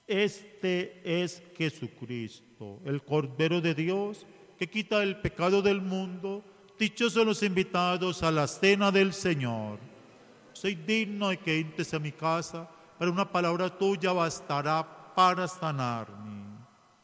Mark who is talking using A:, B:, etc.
A: Este es Jesucristo, el Cordero de Dios, que quita el pecado del mundo. Dichosos los invitados a la cena del Señor. Soy digno de que entres a mi casa, pero una palabra tuya bastará para sanarme.